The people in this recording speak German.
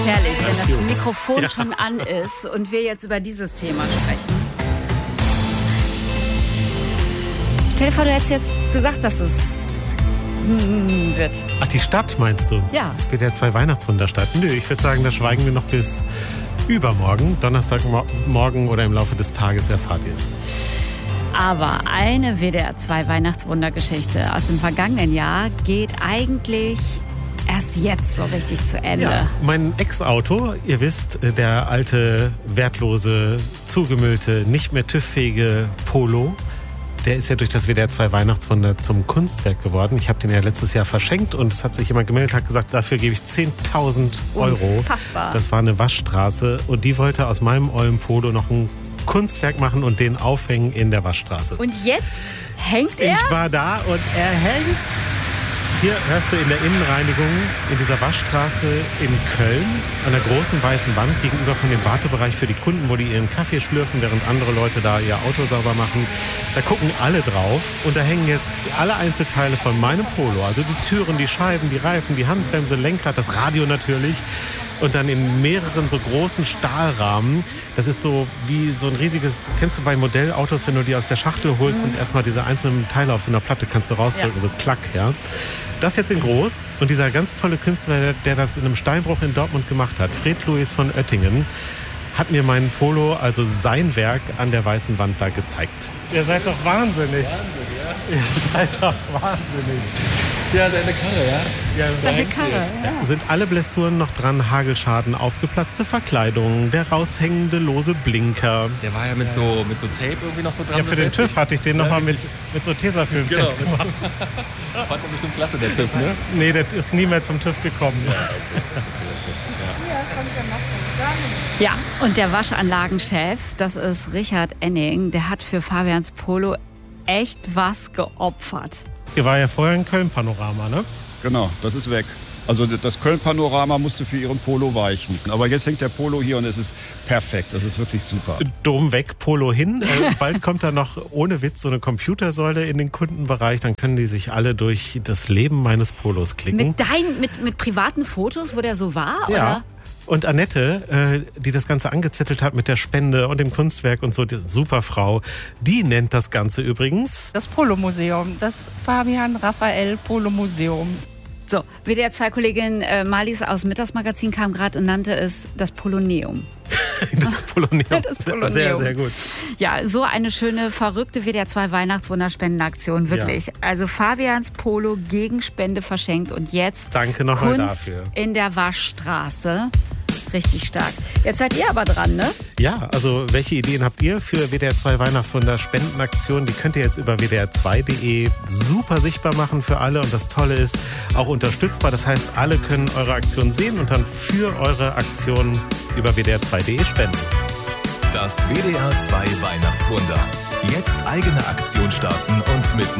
Herrlich, wenn das Mikrofon schon an ist und wir jetzt über dieses Thema sprechen. Stell dir vor, du hättest jetzt gesagt, dass es wird. Ach, die Stadt meinst du? Ja. WDR 2 Weihnachtswunderstadt. Nö, ich würde sagen, da schweigen wir noch bis übermorgen. Donnerstagmorgen oder im Laufe des Tages erfahrt ihr es. Aber eine WDR 2 Weihnachtswundergeschichte aus dem vergangenen Jahr geht eigentlich erst jetzt so richtig zu Ende. Ja, mein Ex-Auto, ihr wisst, der alte, wertlose, zugemüllte, nicht mehr TÜV-fähige Polo, der ist ja durch das WDR 2 Weihnachtswunder zum Kunstwerk geworden. Ich habe den ja letztes Jahr verschenkt und es hat sich jemand gemeldet, hat gesagt, dafür gebe ich 10.000 Euro. Unfassbar. Das war eine Waschstraße und die wollte aus meinem ollen Polo noch ein Kunstwerk machen und den aufhängen in der Waschstraße. Und jetzt hängt er? Ich war da und er hängt. Hier hörst du in der Innenreinigung in dieser Waschstraße in Köln an der großen weißen Wand gegenüber von dem Wartebereich für die Kunden, wo die ihren Kaffee schlürfen, während andere Leute da ihr Auto sauber machen. Da gucken alle drauf und da hängen jetzt alle Einzelteile von meinem Polo. Also die Türen, die Scheiben, die Reifen, die Handbremse, Lenkrad, das Radio natürlich. Und dann in mehreren so großen Stahlrahmen. Das ist so wie so ein riesiges, kennst du bei Modellautos, wenn du die aus der Schachtel holst und erstmal diese einzelnen Teile auf so einer Platte kannst du rausdrücken, so klack, ja. Das jetzt in groß und dieser ganz tolle Künstler, der das in einem Steinbruch in Dortmund gemacht hat, Fred Louis von Oettingen, hat mir mein Polo, also sein Werk, an der weißen Wand da gezeigt. Ihr seid doch wahnsinnig. Ihr seid doch wahnsinnig. Tja, deine Karre, ja? Ja, deine Karre, ja. Sind alle Blessuren noch dran, Hagelschaden, aufgeplatzte Verkleidung, der raushängende lose Blinker. Der war ja mit so Tape irgendwie noch so dran. Ja, für den TÜV hatte ich den nochmal mit so Tesafilm festgemacht. Fand er bestimmt klasse, der TÜV, ne? Nee, der ist nie mehr zum TÜV gekommen. Ja, und der Waschanlagenchef, das ist Richard Enning, der hat für Fabians Polo echt was geopfert. Hier war ja vorher ein Köln-Panorama, ne? Genau, das ist weg. Also das Köln-Panorama musste für ihren Polo weichen. Aber jetzt hängt der Polo hier und es ist perfekt. Das ist wirklich super. Dom weg, Polo hin. Bald kommt da noch ohne Witz so eine Computersäule in den Kundenbereich. Dann können die sich alle durch das Leben meines Polos klicken. Mit privaten Fotos, wo der so war? Ja. Oder? Und Annette, die das Ganze angezettelt hat mit der Spende und dem Kunstwerk und so, die super Frau, die nennt das Ganze übrigens das Polo-Museum, das Fabian Raphael Polo-Museum. So, WDR-2-Kollegin Marlies aus dem Mittagsmagazin kam gerade und nannte es das Poloneum. Das Poloneum. Das Poloneum. Sehr, sehr gut. Ja, so eine schöne, verrückte WDR 2 Weihnachtswunderspendenaktion, wirklich. Ja. Also Fabians Polo gegen Spende verschenkt und jetzt danke nochmal Kunst dafür. In der Waschstraße. Richtig stark. Jetzt seid ihr aber dran, ne? Ja, also welche Ideen habt ihr für WDR 2 Weihnachtswunder-Spendenaktionen? Die könnt ihr jetzt über wdr2.de super sichtbar machen für alle. Und das Tolle ist, auch unterstützbar. Das heißt, alle können eure Aktion sehen und dann für eure Aktion über wdr2.de spenden. Das WDR 2 Weihnachtswunder. Jetzt eigene Aktion starten und mitmachen.